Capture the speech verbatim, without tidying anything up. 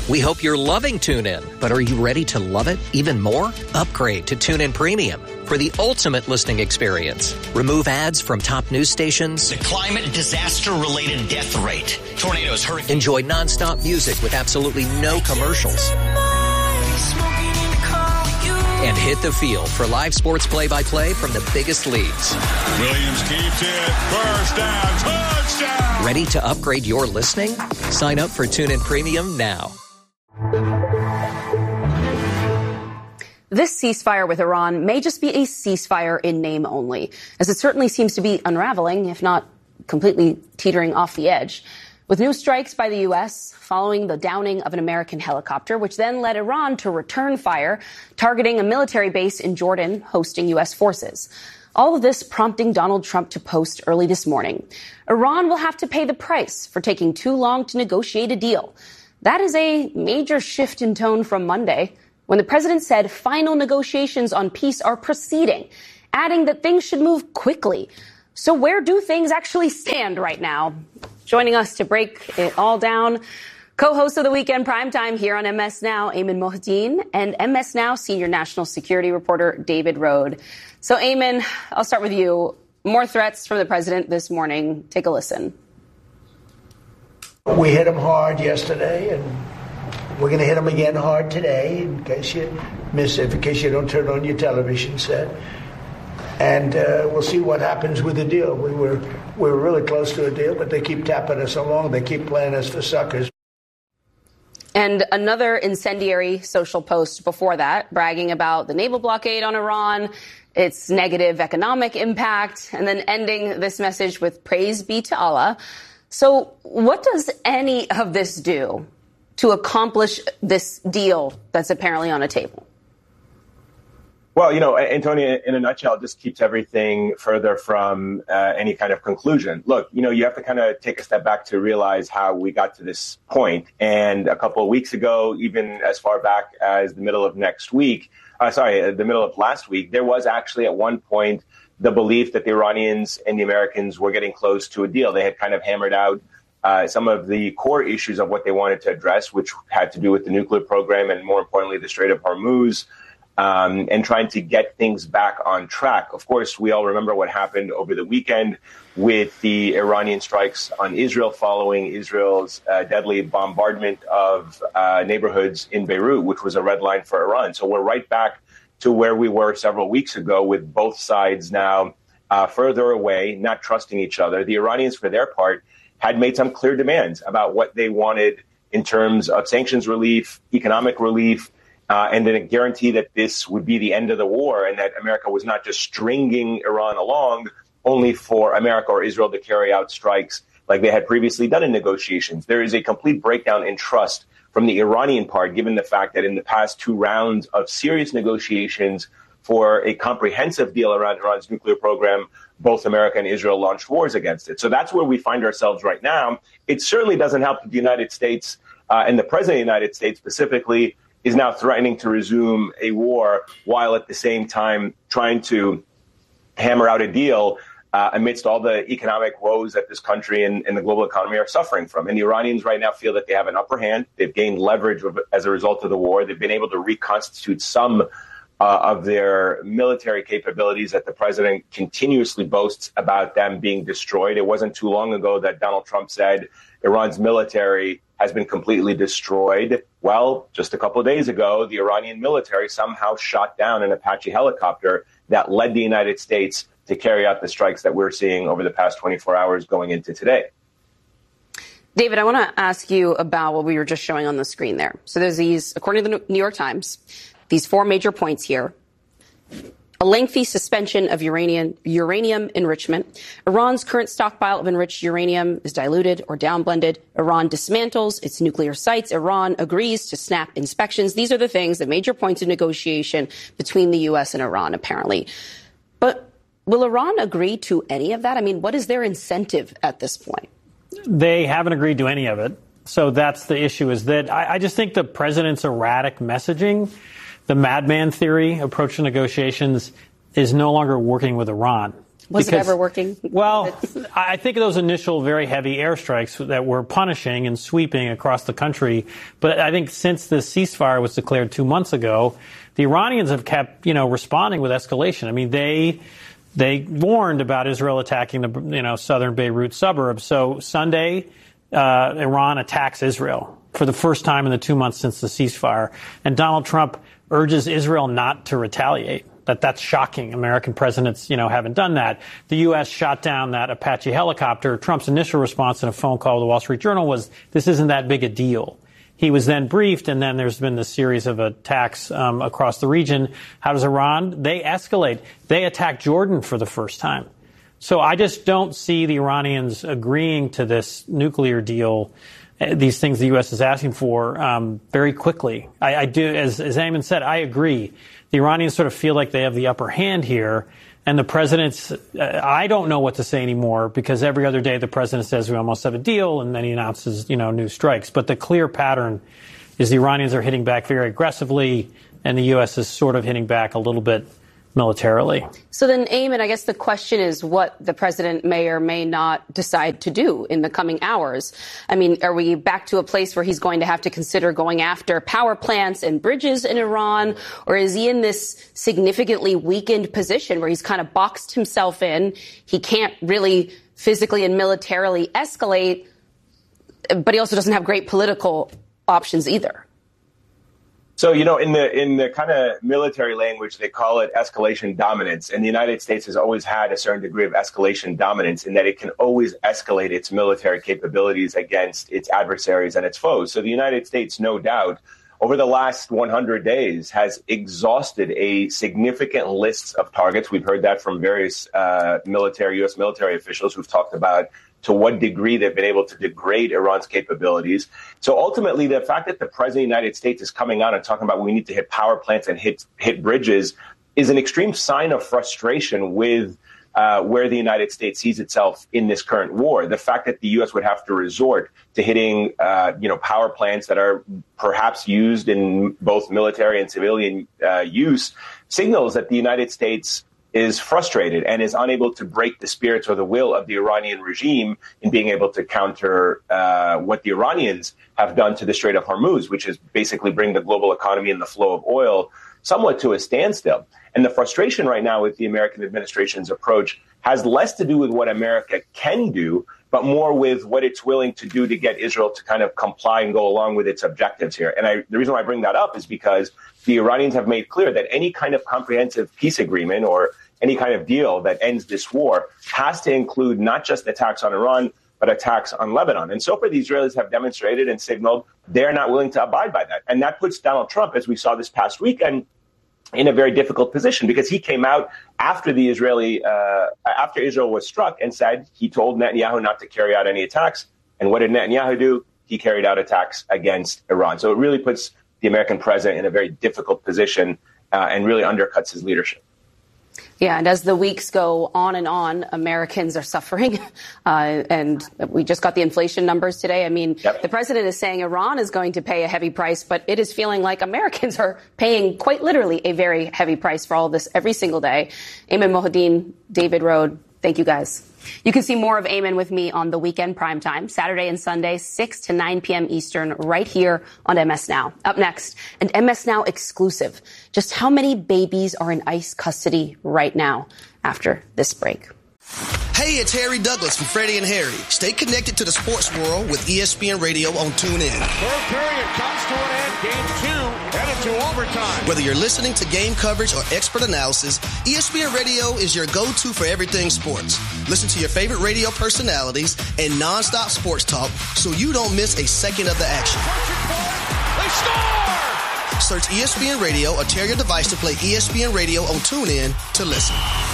We hope you're loving TuneIn, but are you ready to love it even more? Upgrade to TuneIn Premium for the ultimate listening experience. Remove ads from top news stations. The climate disaster-related death rate. Tornadoes, hurricanes. Enjoy nonstop music with absolutely no commercials. And hit the field for live sports play-by-play from the biggest leagues. Williams keeps it. First down. Touchdown. Ready to upgrade your listening? Sign up for TuneIn Premium now. This ceasefire with Iran may just be a ceasefire in name only, as it certainly seems to be unraveling, if not completely teetering off the edge, with new strikes by the U S following the downing of an American helicopter, which then led Iran to return fire, targeting a military base in Jordan hosting U S forces. All of this prompting Donald Trump to post early this morning. Iran will have to pay the price for taking too long to negotiate a deal. That is a major shift in tone from Monday, when the president said final negotiations on peace are proceeding, adding that things should move quickly. So where do things actually stand right now? Joining us to break it all down, co-host of the Weekend Primetime here on M S Now, Ayman Mohyeldin, and M S Now senior national security reporter David Rode. So, Ayman, I'll start with you. More threats from the president this morning. Take a listen. We hit him hard yesterday, and we're going to hit him again hard today, in case you miss it, in case you don't turn on your television set. And uh, we'll see what happens with the deal. We were we were really close to a deal, but they keep tapping us along. They keep playing us for suckers. And another incendiary social post before that, bragging about the naval blockade on Iran, its negative economic impact, and then ending this message with praise be to Allah. So what does any of this do to accomplish this deal that's apparently on a table? Well, you know, Antonio, in a nutshell, just keeps everything further from uh, any kind of conclusion. Look, you know, you have to kind of take a step back to realize how we got to this point. And a couple of weeks ago, even as far back as the middle of next week, uh, sorry, the middle of last week, there was actually at one point the belief that the Iranians and the Americans were getting close to a deal. They had kind of hammered out uh, some of the core issues of what they wanted to address, which had to do with the nuclear program and, more importantly, the Strait of Hormuz. Um, and trying to get things back on track. Of course, we all remember what happened over the weekend with the Iranian strikes on Israel following Israel's uh, deadly bombardment of uh, neighborhoods in Beirut, which was a red line for Iran. So we're right back to where we were several weeks ago, with both sides now uh, further away, not trusting each other. The Iranians, for their part, had made some clear demands about what they wanted in terms of sanctions relief, economic relief, Uh, and then a guarantee that this would be the end of the war and that America was not just stringing Iran along only for America or Israel to carry out strikes like they had previously done in negotiations. There is a complete breakdown in trust from the Iranian part, given the fact that in the past two rounds of serious negotiations for a comprehensive deal around Iran's nuclear program, both America and Israel launched wars against it. So that's where we find ourselves right now. It certainly doesn't help that the United States uh, and the president of the United States specifically is now threatening to resume a war while at the same time trying to hammer out a deal uh, amidst all the economic woes that this country and, and the global economy are suffering from. And the Iranians right now feel that they have an upper hand. They've gained leverage as a result of the war. They've been able to reconstitute some uh, of their military capabilities that the president continuously boasts about them being destroyed. It wasn't too long ago that Donald Trump said Iran's military has been completely destroyed. Well, just a couple of days ago, the Iranian military somehow shot down an Apache helicopter that led the United States to carry out the strikes that we're seeing over the past twenty-four hours going into today. David, I want to ask you about what we were just showing on the screen there. So there's these, according to the New York Times, these four major points here. A lengthy suspension of uranium, uranium enrichment. Iran's current stockpile of enriched uranium is diluted or downblended. Iran dismantles its nuclear sites. Iran agrees to snap inspections. These are the things, the major points of negotiation between the U S and Iran, apparently. But will Iran agree to any of that? I mean, what is their incentive at this point? They haven't agreed to any of it. So that's the issue, is that I, I just think the president's erratic messaging, the madman theory approach to negotiations, is no longer working with Iran. Was because, it ever working? Well, I think of those initial very heavy airstrikes that were punishing and sweeping across the country. But I think since the ceasefire was declared two months ago, the Iranians have kept, you know, responding with escalation. I mean, they they warned about Israel attacking the, you know, southern Beirut suburbs. So Sunday, uh, Iran attacks Israel for the first time in the two months since the ceasefire. And Donald Trump urges Israel not to retaliate. That that's shocking. American presidents, you know, haven't done that. The U S shot down that Apache helicopter. Trump's initial response in a phone call to the Wall Street Journal was, this isn't that big a deal. He was then briefed, and then there's been this series of attacks um, across the region. How does Iran? They escalate. They attack Jordan for the first time. So I just don't see the Iranians agreeing to this nuclear deal, these things the U S is asking for, um, very quickly. I, I do, as, as Ayman said, I agree. The Iranians sort of feel like they have the upper hand here. And the president's, uh, I don't know what to say anymore, because every other day the president says we almost have a deal, and then he announces, you know, new strikes. But the clear pattern is the Iranians are hitting back very aggressively, and the U S is sort of hitting back a little bit militarily. So then, Ayman, I guess the question is what the president may or may not decide to do in the coming hours. I mean, are we back to a place where he's going to have to consider going after power plants and bridges in Iran? Or is he in this significantly weakened position where he's kind of boxed himself in? He can't really physically and militarily escalate, but he also doesn't have great political options either. So, you know, in the in the kind of military language, they call it escalation dominance. And the United States has always had a certain degree of escalation dominance in that it can always escalate its military capabilities against its adversaries and its foes. So the United States, no doubt, over the last one hundred days has exhausted a significant list of targets. We've heard that from various uh, military, U S military officials who've talked about to what degree they've been able to degrade Iran's capabilities. So ultimately, the fact that the president of the United States is coming out and talking about we need to hit power plants and hit hit bridges is an extreme sign of frustration with uh, where the United States sees itself in this current war. The fact that the U S would have to resort to hitting, uh, you know, power plants that are perhaps used in both military and civilian uh, use signals that the United States is frustrated and is unable to break the spirits or the will of the Iranian regime in being able to counter uh, what the Iranians have done to the Strait of Hormuz, which is basically bring the global economy and the flow of oil somewhat to a standstill. And the frustration right now with the American administration's approach has less to do with what America can do, but more with what it's willing to do to get Israel to kind of comply and go along with its objectives here. And I, the reason why I bring that up is because the Iranians have made clear that any kind of comprehensive peace agreement or any kind of deal that ends this war has to include not just attacks on Iran, but attacks on Lebanon. And so far, the Israelis have demonstrated and signaled they're not willing to abide by that. And that puts Donald Trump, as we saw this past weekend, in a very difficult position, because he came out after the Israeli, uh, after Israel was struck and said he told Netanyahu not to carry out any attacks. And what did Netanyahu do? He carried out attacks against Iran. So it really puts the American president in a very difficult position uh, and really undercuts his leadership. Yeah, and as the weeks go on and on, Americans are suffering. Uh, and we just got the inflation numbers today. I mean, yep. The president is saying Iran is going to pay a heavy price, but it is feeling like Americans are paying quite literally a very heavy price for all of this every single day. Ayman Mohyeldin, David Rohde, thank you guys. You can see more of Ayman with me on the weekend primetime, Saturday and Sunday, six to nine p.m. Eastern, right here on M S Now. Up next, an M S Now exclusive. Just how many babies are in ICE custody right now after this break? Hey, it's Harry Douglas from Freddie and Harry. Stay connected to the sports world with E S P N Radio on TuneIn. Third period comes to an end. Game two headed to overtime. Whether you're listening to game coverage or expert analysis, E S P N Radio is your go-to for everything sports. Listen to your favorite radio personalities and nonstop sports talk so you don't miss a second of the action. They score! Search E S P N Radio or tear your device to play E S P N Radio on TuneIn to listen.